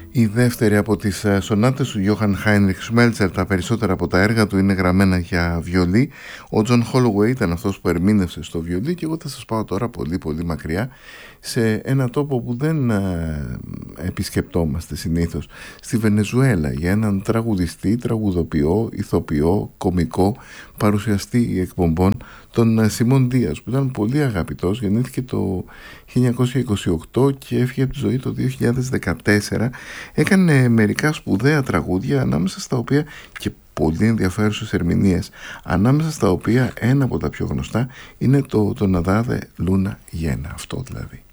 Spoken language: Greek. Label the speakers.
Speaker 1: Η δεύτερη από τις σονάτες του Johann Heinrich Schmelzer, τα περισσότερα από τα έργα του είναι γραμμένα για βιολί. Ο John Holloway ήταν αυτός που ερμήνευσε στο βιολί και εγώ θα σας πάω τώρα πολύ πολύ μακριά σε ένα τόπο που δεν επισκεπτόμαστε συνήθως, στη Βενεζουέλα, για έναν τραγουδιστή, τραγουδοποιό, ηθοποιό, κομικό, παρουσιαστή εκπομπών, τον Σιμών Δίας, που ήταν πολύ αγαπητός. Γεννήθηκε το 1928 και έφυγε από τη ζωή το 2014. Έκανε μερικά σπουδαία τραγούδια, ανάμεσα στα οποία και πολύ ενδιαφέρουσες ερμηνείες, ανάμεσα στα οποία ένα από τα πιο γνωστά είναι το «Ναδάδε Λούνα Γένα», αυτό δηλαδή.